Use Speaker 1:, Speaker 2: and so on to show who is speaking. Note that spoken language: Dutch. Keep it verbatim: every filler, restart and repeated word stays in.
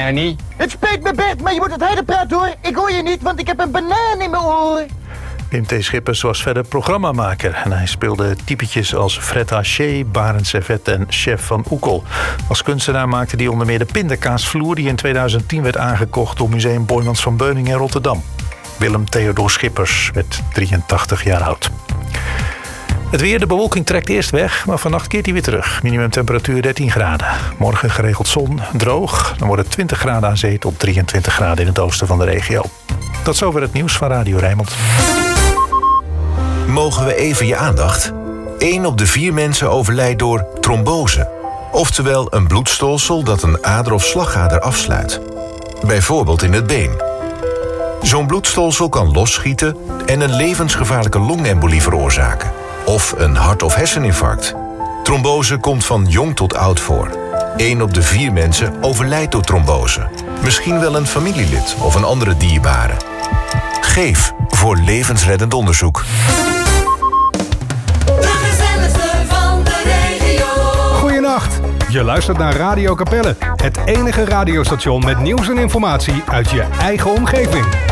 Speaker 1: Ernie.
Speaker 2: Het spijt me, Bert, maar je moet het harder praten, hoor. Ik hoor je niet, want ik heb een banaan in mijn oor.
Speaker 3: Wim T. Schippers was verder programmamaker. En hij speelde typetjes als Fred Haché, Barend Servet en Chef van Oekel. Als kunstenaar maakte hij onder meer de pindakaasvloer... die in tweeduizend tien werd aangekocht door Museum Boijmans van Beuningen in Rotterdam. Willem Theodor Schippers werd drieëntachtig jaar oud. Het weer, de bewolking trekt eerst weg, maar vannacht keert hij weer terug. Minimumtemperatuur dertien graden. Morgen geregeld zon, droog. Dan wordt het twintig graden aan zee tot drieëntwintig graden in het oosten van de regio. Tot zover het nieuws van Radio Rijnmond.
Speaker 4: Mogen we even je aandacht? Eén op de vier mensen overlijdt door trombose. Oftewel een bloedstolsel dat een ader of slagader afsluit. Bijvoorbeeld in het been. Zo'n bloedstolsel kan losschieten en een levensgevaarlijke longembolie veroorzaken. Of een hart- of herseninfarct. Trombose komt van jong tot oud voor. Eén op de vier mensen overlijdt door trombose. Misschien wel een familielid of een andere dierbare. Geef voor levensreddend onderzoek.
Speaker 5: De gezelligste van de regio.
Speaker 6: Goedenacht. Je luistert naar Radio Capelle. Het enige radiostation met nieuws en informatie uit je eigen omgeving.